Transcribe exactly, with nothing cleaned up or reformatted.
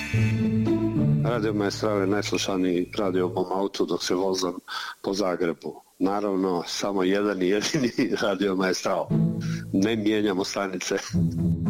Radio Maestral je najslušaniji radio u mom autu dok se vozam po Zagrebu. Naravno, samo jedan i jedini Radio Maestral. Ne mijenjamo stanice.